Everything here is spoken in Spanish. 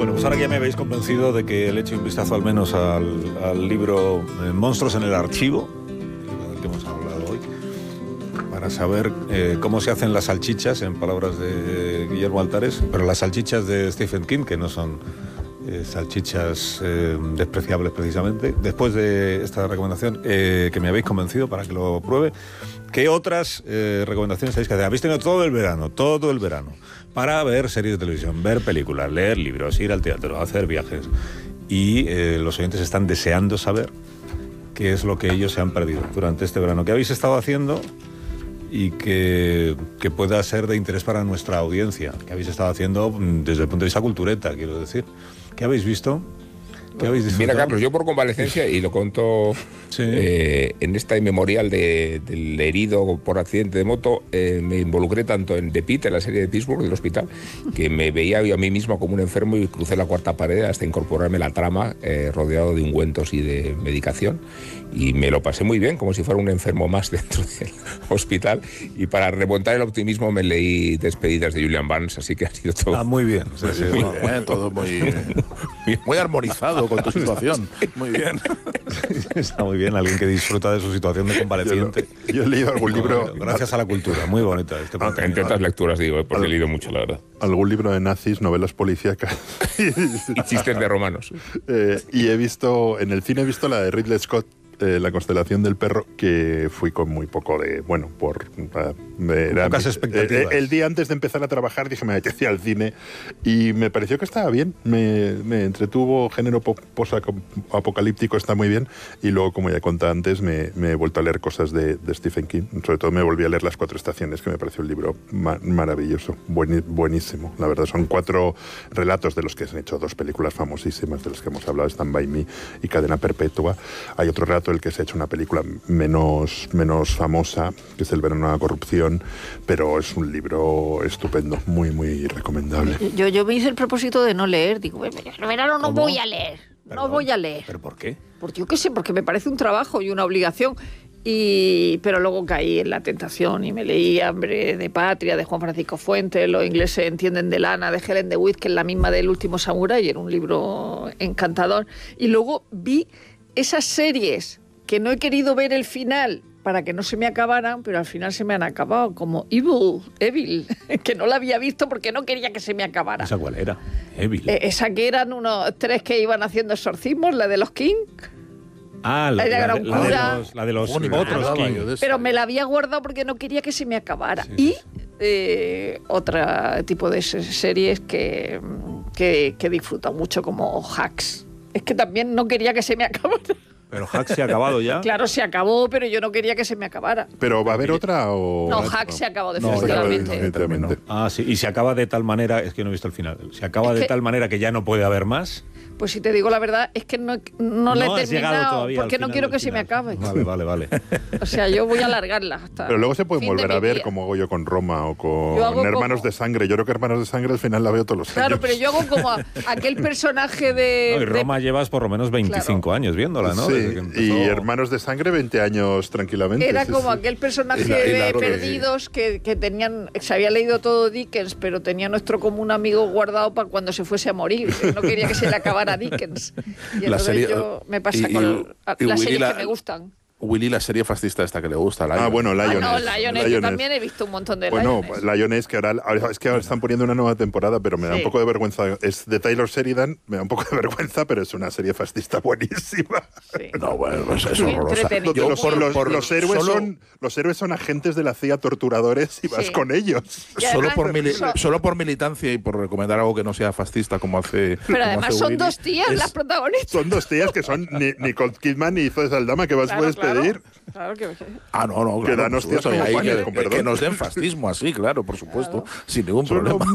Bueno, pues ahora que ya me habéis convencido de que le eche un vistazo al menos al libro Monstruos en el Archivo, del que hemos hablado hoy, para saber cómo se hacen las salchichas, en palabras de Guillermo Altares, pero las salchichas de Stephen King, que no son salchichas despreciables precisamente. Después de esta recomendación que me habéis convencido para que lo pruebe, ¿qué otras recomendaciones habéis que hacer? Habéis tenido todo el verano, para ver series de televisión, ver películas, leer libros, ir al teatro, hacer viajes. Y los oyentes están deseando saber qué es lo que ellos se han perdido durante este verano. ¿Qué habéis estado haciendo y que pueda ser de interés para nuestra audiencia? ¿Qué habéis estado haciendo desde el punto de vista cultureta, quiero decir? ¿Qué habéis visto? ¿Qué habéis disfrutado? Mira, Carlos, yo por convalecencia, y lo conto en esta inmemorial del herido por accidente de moto, me involucré tanto en The Pit, en la serie de Pittsburgh, del hospital, que me veía yo a mí mismo como un enfermo y crucé la cuarta pared hasta incorporarme a la trama, rodeado de ungüentos y de medicación, y me lo pasé muy bien, como si fuera un enfermo más dentro del hospital, y para remontar el optimismo me leí Despedidas de Julian Barnes, así que ha sido todo... muy bien. Muy bien, todo muy armonizado con tu situación. Muy bien. Está muy bien, alguien que disfruta de su situación de convaleciente. Yo he leído algún libro... Gracias a la cultura, muy bonita. Entre otras lecturas, digo, porque he leído mucho, la verdad. Algún libro de nazis, novelas policíacas. Y chistes de romanos. Y en el cine he visto la de Ridley Scott, La constelación del perro, que fui con muy poco de... Bueno, pocas expectativas. El día antes de empezar a trabajar dije, me apetecía al cine, y me pareció que estaba bien. Me entretuvo, género post-apocalíptico, está muy bien. Y luego, como ya conté antes, me he vuelto a leer cosas de Stephen King. Sobre todo me volví a leer Las Cuatro Estaciones, que me pareció un libro maravilloso, buenísimo. La verdad, son 4 relatos de los que se han hecho 2 películas famosísimas, de los que hemos hablado, Stand By Me y Cadena Perpetua. Hay otro relato del que se ha hecho una película menos famosa, que es El verano de la corrupción, pero es un libro estupendo, muy, muy recomendable. Yo me hice el propósito de no leer. Digo, el verano no voy a leer. No voy a leer. ¿Pero por qué? Porque yo qué sé, porque me parece un trabajo y una obligación. Pero luego caí en la tentación y me leí Hambre de Patria, de Juan Francisco Fuentes, Los ingleses entienden de lana, de Helen DeWitt, que es la misma del Último Samurái, era un libro encantador. Y luego vi esas series que no he querido ver el final para que no se me acabaran, pero al final se me han acabado, como Evil, que no la había visto porque no quería que se me acabara. ¿Esa cuál era? Evil. Esa que eran unos 3 que iban haciendo exorcismos, la de los King. Ah, la de los otros King. Pero me la había guardado porque no quería que se me acabara. Sí. Y otro tipo de series que disfruto mucho, como Hacks. Es que también no quería que se me acabara. ¿Pero Hacks se ha acabado ya? Claro, se acabó, pero yo no quería que se me acabara. ¿Pero va a haber otra o...? No, Hacks se acabó definitivamente. Ah, sí, y se acaba de tal manera... Es que no he visto el final. Se acaba de tal manera que ya no puede haber más... Pues si te digo la verdad, es que no la he terminado porque no quiero que se me acabe. Vale. O sea, yo voy a alargarla hasta... Pero luego se pueden volver a ver, como hago yo con Roma o con Hermanos de Sangre. Yo creo que Hermanos de Sangre al final la veo todos los años. Claro, pero yo hago como aquel personaje de... y Roma llevas por lo menos 25 años viéndola, ¿no? Sí, y Hermanos de Sangre 20 años tranquilamente. Era como aquel personaje de Perdidos que tenían... Se había leído todo Dickens, pero tenía nuestro común amigo guardado para cuando se fuese a morir. No quería que se le acabara a Dickens. Y entonces me pasa con las series que me gustan. Willy, la serie fascista esta que le gusta, Lioness. Lioness. Yo también he visto un montón de Lioness. Bueno, Lioness, que ahora están poniendo una nueva temporada, pero me da un poco de vergüenza. Es de Taylor Sheridan, me da un poco de vergüenza, pero es una serie fascista buenísima. Sí. No, bueno, pues es horrorosa. Los héroes son agentes de la CIA, torturadores, y vas con ellos. Solo por militancia y por recomendar algo que no sea fascista, como hace... Pero además son 2 tías las protagonistas. Son 2 tías que son Nicole Kidman y Zoe Saldana, que puedes pedir. Claro que... No, que dan hostias que nos den fascismo así, claro, por supuesto, sin ningún problema.